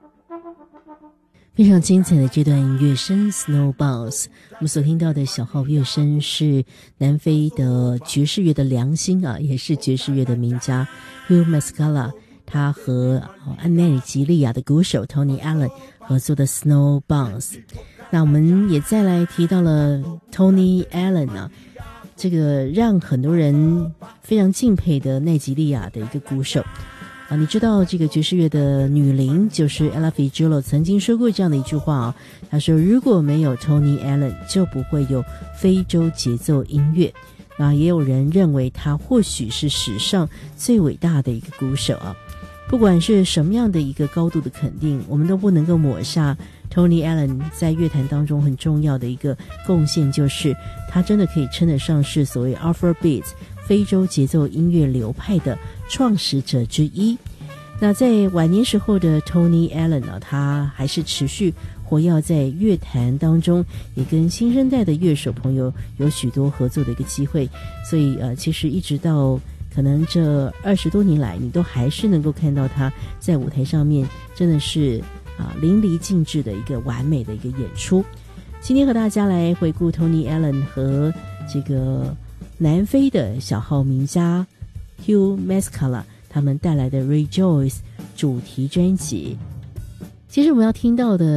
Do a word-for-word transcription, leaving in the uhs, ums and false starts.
非常精彩的这段乐声 Snowballs， 我们所听到的小号乐声是南非的爵士乐的良心啊，也是爵士乐的名家 Hugh Masekela， 他和安奈吉利亚的鼓手 Tony Allen 合作的 Snowballs。 那我们也再来提到了 Tony Allen 啊，这个让很多人非常敬佩的奈吉利亚的一个鼓手啊，你知道这个爵士乐的女伶就是 Ella Fitzgerald 曾经说过这样的一句话啊，她说如果没有 Tony Allen 就不会有非洲节奏音乐。那也有人认为他或许是史上最伟大的一个鼓手啊。不管是什么样的一个高度的肯定，我们都不能够抹杀 Tony Allen 在乐坛当中很重要的一个贡献，就是他真的可以称得上是所谓 Afrobeat 非洲节奏音乐流派的创始者之一。那在晚年时候的 Tony Allen 呢，他还是持续活跃在乐坛当中，也跟新生代的乐手朋友有许多合作的一个机会。所以呃，其实一直到可能这二十多年来，你都还是能够看到他在舞台上面真的是啊淋漓尽致的一个完美的一个演出。今天和大家来回顾 Tony Allen 和这个南非的小号名家 Hugh Masekela 他们带来的 Rejoice 主题专辑。其实我们要听到的